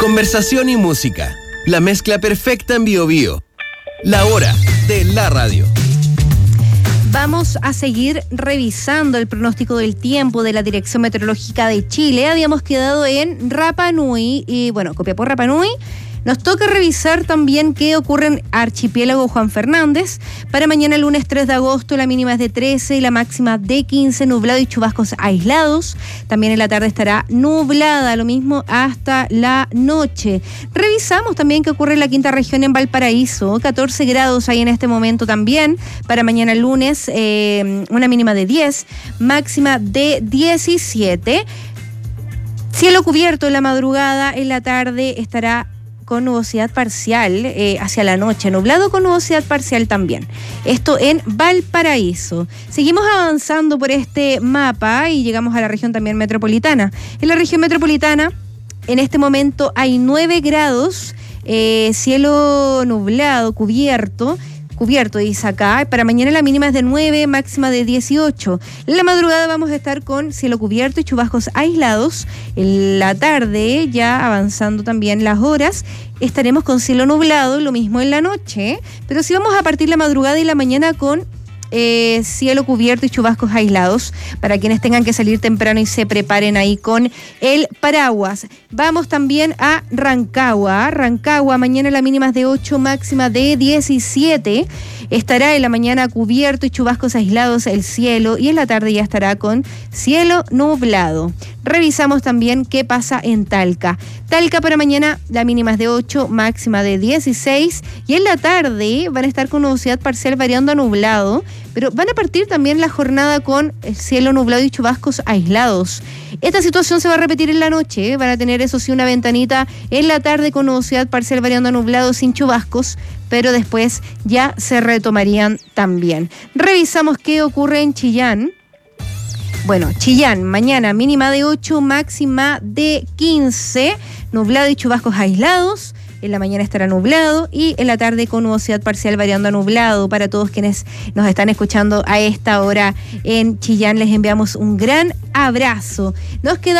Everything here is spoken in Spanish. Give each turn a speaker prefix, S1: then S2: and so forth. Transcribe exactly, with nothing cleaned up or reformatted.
S1: Conversación y música. La mezcla perfecta en Bio Bio. La hora de la radio.
S2: Vamos a seguir revisando el pronóstico del tiempo de la Dirección Meteorológica de Chile. Habíamos quedado en Rapa Nui y, bueno, Copiapó, Rapa Nui. Nos toca revisar también qué ocurre en Archipiélago Juan Fernández. Para mañana, lunes tres de agosto, la mínima es de trece y la máxima de quince, nublado y chubascos aislados. También en la tarde estará nublada, lo mismo hasta la noche. Revisamos también qué ocurre en la quinta región en Valparaíso. catorce grados hay en este momento también. Para mañana, lunes, eh, una mínima de diez, máxima de diecisiete. Cielo cubierto en la madrugada, en la tarde estará con nubosidad parcial eh, hacia la noche, nublado con nubosidad parcial también. Esto en Valparaíso. Seguimos avanzando por este mapa y llegamos a la región también metropolitana. En la región metropolitana, en este momento hay nueve grados, eh, cielo nublado, cubierto, cubierto, dice acá. Para mañana la mínima es de nueve, máxima de dieciocho. En la madrugada vamos a estar con cielo cubierto y chubascos aislados. En la tarde, ya avanzando también las horas, estaremos con cielo nublado, lo mismo en la noche. Pero sí vamos a partir la madrugada y la mañana con Eh, cielo cubierto y chubascos aislados para quienes tengan que salir temprano y se preparen ahí con el paraguas. Vamos también a Rancagua. Rancagua, mañana la mínima es de ocho, máxima de diecisiete. Estará en la mañana cubierto y chubascos aislados el cielo y en la tarde ya estará con cielo nublado. Revisamos también qué pasa en Talca. Talca para mañana la mínima es de ocho, máxima de dieciséis y en la tarde van a estar con nubosidad parcial variando a nublado, pero van a partir también la jornada con el cielo nublado y chubascos aislados. Esta situación se va a repetir en la noche, ¿eh? Van a tener eso sí una ventanita en la tarde con nubosidad parcial variando a nublado sin chubascos, pero después ya se retomarían también. Revisamos qué ocurre en Chillán. Bueno, Chillán, mañana mínima de ocho, máxima de quince, nublado y chubascos aislados. En la mañana estará nublado y en la tarde con nubosidad parcial variando a nublado. Para todos quienes nos están escuchando a esta hora en Chillán, les enviamos un gran abrazo. Nos queda